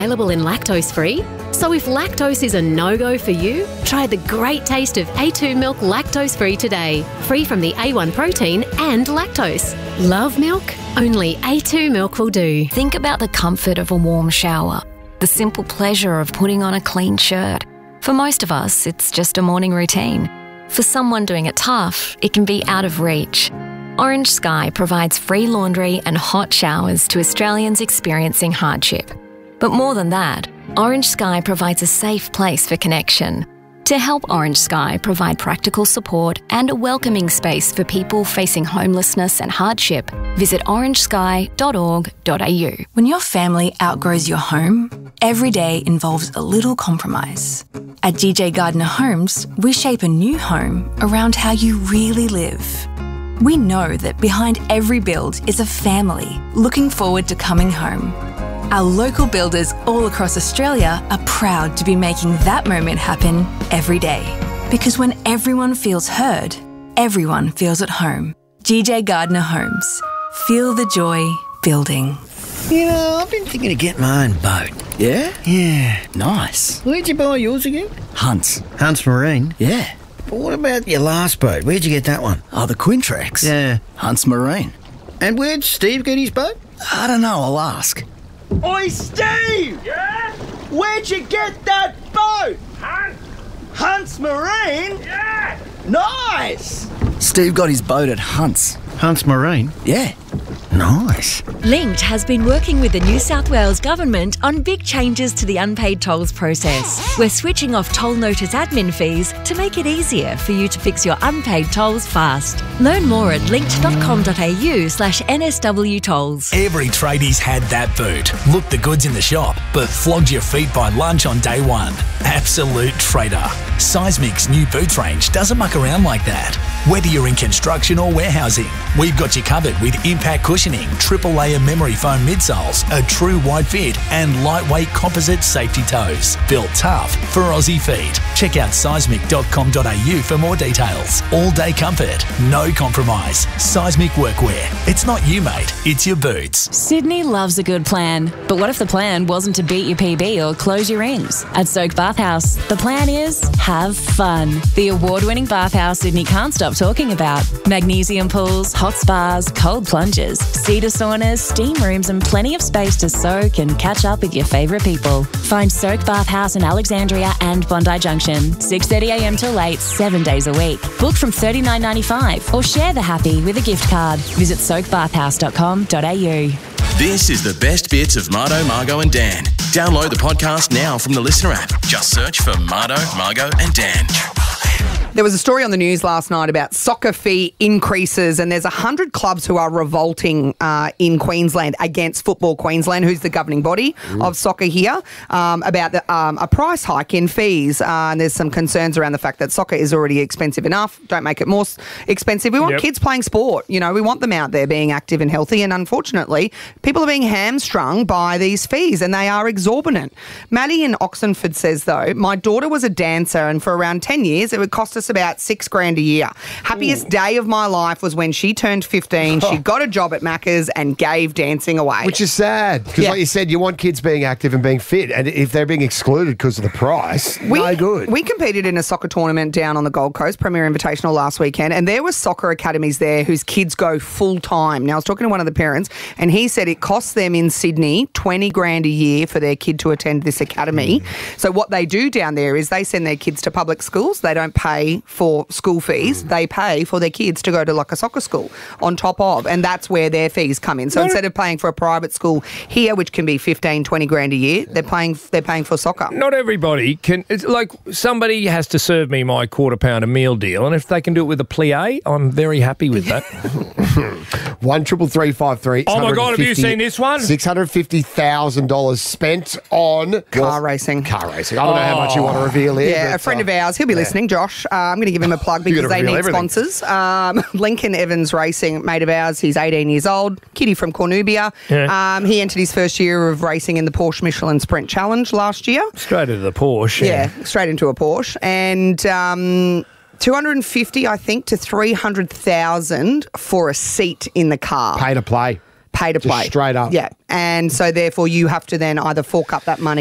Available in lactose-free. So if lactose is a no-go for you, try the great taste of A2 milk lactose-free today. Free from the A1 protein and lactose. Love milk? Only A2 milk will do. Think about the comfort of a warm shower, the simple pleasure of putting on a clean shirt. For most of us, it's just a morning routine. For someone doing it tough, it can be out of reach. Orange Sky provides free laundry and hot showers to Australians experiencing hardship. But more than that, Orange Sky provides a safe place for connection. To help Orange Sky provide practical support and a welcoming space for people facing homelessness and hardship, visit orangesky.org.au. When your family outgrows your home, every day involves a little compromise. At DJ Gardner Homes, we shape a new home around how you really live. We know that behind every build is a family looking forward to coming home. Our local builders all across Australia are proud to be making that moment happen every day. Because when everyone feels heard, everyone feels at home. DJ Gardner Homes. Feel the joy building. You know, I've been thinking of getting my own boat. Yeah? Yeah. Nice. Where'd you buy yours again? Hunts. Hunts Marine? Yeah. But what about your last boat? Where'd you get that one? Oh, the Quintrex? Yeah. Hunts Marine. And where'd Steve get his boat? I don't know, I'll ask. Oi, Steve! Yeah? Where'd you get that boat? Hunts Marine? Yeah! Nice! Steve got his boat at Hunts. Hunts Marine? Yeah. Nice. Linked has been working with the New South Wales Government on big changes to the unpaid tolls process. We're switching off toll notice admin fees to make it easier for you to fix your unpaid tolls fast. Learn more at linked.com.au/NSW tolls. Every tradie's had that boot. Looked the goods in the shop, but flogged your feet by lunch on day one. Absolute trader. Seismic's new boots range doesn't muck around like that. Whether you're in construction or warehousing, we've got you covered with impact cushioning, triple layer memory foam midsoles, a true wide fit and lightweight composite safety toes. Built tough for Aussie feet. Check out seismic.com.au for more details. All day comfort, no compromise. Seismic workwear. It's not you, mate, it's your boots. Sydney loves a good plan. But what if the plan wasn't to beat your PB or close your rings? At Soak Bathhouse, the plan is have fun. The award-winning bathhouse Sydney can't stop talking about. Magnesium pools, hot spas, cold plunges, cedar saunas, steam rooms and plenty of space to soak and catch up with your favourite people. Find Soak Bathhouse in Alexandria and Bondi Junction, 6:30am till 8, 7 days a week. Book from $39.95 or share the happy with a gift card. Visit soakbathhouse.com.au. This is the best bits of Mardo, Margo and Dan. Download the podcast now from the Listener app. Just search for Mardo, Margo and Dan. There was a story on the news last night about soccer fee increases, and there's 100 clubs who are revolting in Queensland against Football Queensland, who's the governing body of soccer here, about a price hike in fees. And there's some concerns around the fact that soccer is already expensive enough. Don't make it more expensive. We want kids playing sport. You know, we want them out there being active and healthy. And unfortunately, people are being hamstrung by these fees, and they are exorbitant. Maddie in Oxenford says, though, my daughter was a dancer, and for around 10 years, it would cost us about $6,000 a year. Happiest day of my life was when she turned 15. She got a job at Macca's and gave dancing away. Which is sad, because like you said, you want kids being active and being fit, and if they're being excluded because of the price, no good. We competed in a soccer tournament down on the Gold Coast, Premier Invitational last weekend, and there were soccer academies there whose kids go full-time. Now, I was talking to one of the parents, and he said it costs them in Sydney $20,000 a year for their kid to attend this academy. So what they do down there is they send their kids to public schools. They don't pay for school fees. They pay for their kids to go to like a soccer school on top of, and that's where their fees come in. So instead of paying for a private school here, which can be $15,000-20,000 a year, they're paying for soccer. Not everybody can. It's like somebody has to serve me my £quarter meal deal, and if they can do it with a plie, I'm very happy with that. 1-333-553. Oh my God, have you seen this one? $650,000 spent on car racing. I don't know how much you want to reveal here. Yeah, a friend of ours, he'll be listening, Josh. I'm going to give him a plug because they need sponsors. Lincoln Evans Racing, mate of ours, he's 18 years old, kiddie from Cornubia. Yeah. He entered his first year of racing in the Porsche Michelin Sprint Challenge last year. Straight into the Porsche. Yeah, straight into a Porsche. And $250,000, I think, to $300,000 for a seat in the car. Pay to play. pay to play. straight up. Yeah. And so therefore you have to then either fork up that money